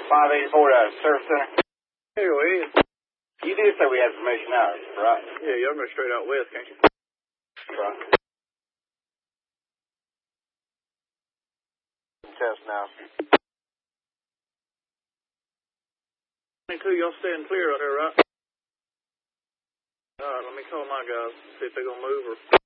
584 to Service Center. Hey, go ahead. You did say we had information out, right? Yeah, y'all go straight out west, can't you? Right. Test now. 22, y'all staying clear out there, right? Alright, let me call my guys, see if they're gonna move or...